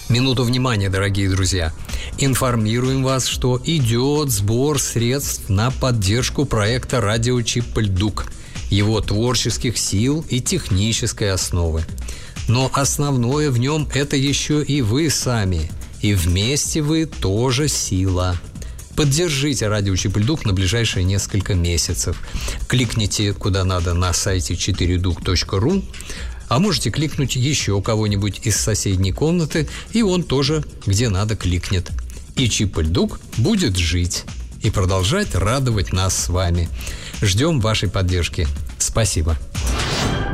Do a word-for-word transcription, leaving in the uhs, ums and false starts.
Минуту внимания, дорогие друзья. Информируем вас, что идет сбор средств на поддержку проекта «Радио Чип-Льдук», его творческих сил и технической основы. Но основное в нем – это еще и вы сами. И вместе вы тоже сила. Поддержите радио Чип-Льдук на ближайшие несколько месяцев. Кликните куда надо на сайте четыре дук точка ру, а можете кликнуть еще кого-нибудь из соседней комнаты, и он тоже где надо кликнет. И Чип-Льдук будет жить и продолжать радовать нас с вами. Ждем вашей поддержки. Спасибо.